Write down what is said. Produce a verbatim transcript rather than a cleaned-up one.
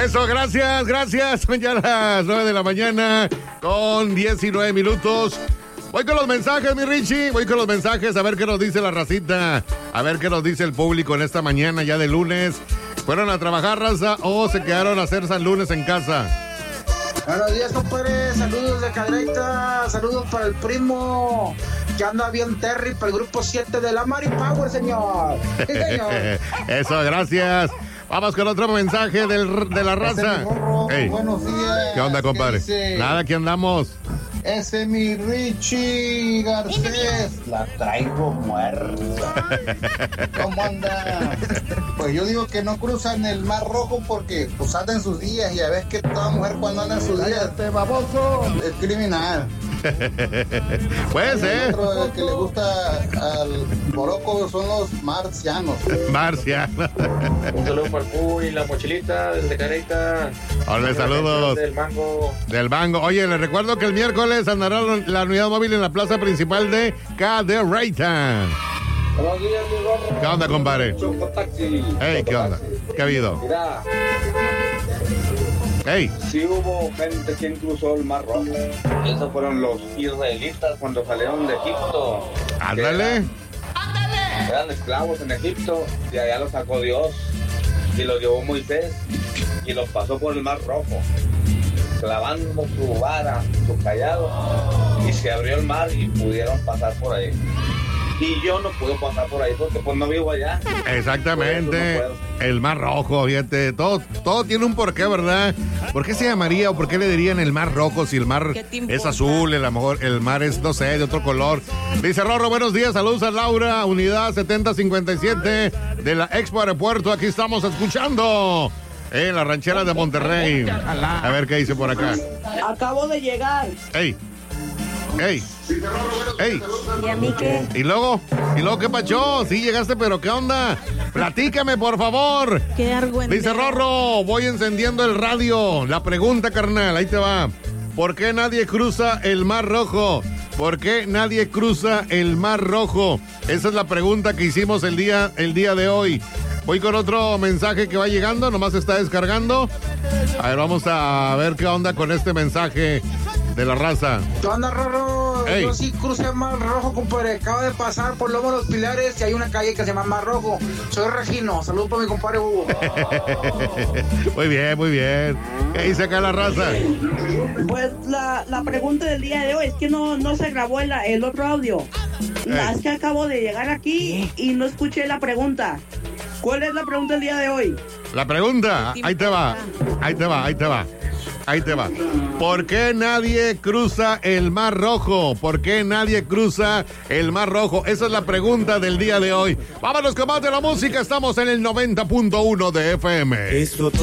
Eso, gracias, gracias. Son ya las nueve de la mañana con diecinueve minutos. Voy con los mensajes, mi Richie. Voy con los mensajes a ver qué nos dice la racita. A ver qué nos dice el público en esta mañana ya de lunes. ¿Fueron a trabajar, raza, o se quedaron a hacer San Lunes en casa? Buenos días, compadre. Saludos de Cadereyta. Saludos para el primo que anda bien Terry, para el grupo siete de la Mari Power, señor. Sí, señor. Eso, gracias. Vamos con otro mensaje del, de la raza. Hey. Buenos días. ¿Qué onda, compadre? ¿Qué Nada, aquí andamos. Ese es mi Richie Garcés. La traigo muerta. ¿Cómo anda? Pues yo digo que no cruzan el Mar Rojo porque pues anda en sus días. Y ya ves que toda mujer cuando anda en sus días, este baboso, es criminal. Puede ser. El otro que le gusta al Boroco son los marcianos. Marcianos. Un saludo para el Puy, la mochilita desde Cadereyta. Hola, saludos. Del Mango. Del Mango. Oye, les recuerdo que el miércoles andará la unidad móvil en la plaza principal de Cadereyta. Buenos días, mi gorro. ¿Qué onda, compadre? Choco Taxi. Hey, ¿qué onda? ¿Qué ha habido? Mira. Hey. Sí hubo gente que cruzó el Mar Rojo. Esos fueron los israelitas cuando salieron de Egipto. Ándale. Eran, eran esclavos en Egipto y allá los sacó Dios y los llevó Moisés y los pasó por el Mar Rojo, clavando su vara, su callado, y se abrió el mar y pudieron pasar por ahí. Y yo no puedo pasar por ahí porque pues no vivo allá. Exactamente. No el Mar Rojo, fíjate. Todo, todo tiene un porqué, ¿verdad? ¿Por qué se llamaría o por qué le dirían el Mar Rojo si el mar es azul? A lo mejor el mar es, no sé, de otro color. Dice Rorro, buenos días. Saludos a Laura, unidad setenta cincuenta y siete de la Expo Aeropuerto. Aquí estamos escuchando en la ranchera de Monterrey. A ver qué dice por acá. Acabo de llegar. ¡Ey! ¡Ey! ¡Ey! ¿Y a mí qué? ¿Y luego? ¿Y luego qué pachó? Sí llegaste, pero ¿qué onda? Platícame, por favor. Qué argüente. Dice Rorro, voy encendiendo el radio. La pregunta, carnal, ahí te va. ¿Por qué nadie cruza el Mar Rojo? ¿Por qué nadie cruza el Mar Rojo? Esa es la pregunta que hicimos el día, el día de hoy. Voy con otro mensaje que va llegando, nomás se está descargando. A ver, vamos a ver qué onda con este mensaje de la raza. ¿Qué onda, Rorro? Hey. Yo sí crucé el Mar Rojo, compadre. Acabo de pasar por Lomo Los Pilares y hay una calle que se llama Mar Rojo. Soy Regino. Saludos para mi compadre Hugo. Muy bien, muy bien. ¿Qué dice acá la raza? Pues la, la pregunta del día de hoy es que no, no se grabó el, el otro audio. La, es que acabo de llegar aquí y no escuché la pregunta. ¿Cuál es la pregunta del día de hoy? La pregunta, ahí te va, ahí te va, ahí te va, ahí te va. ¿Por qué nadie cruza el Mar Rojo? ¿Por qué nadie cruza el Mar Rojo? Esa es la pregunta del día de hoy. Vámonos con más de la música, estamos en el noventa punto uno de F M. Eso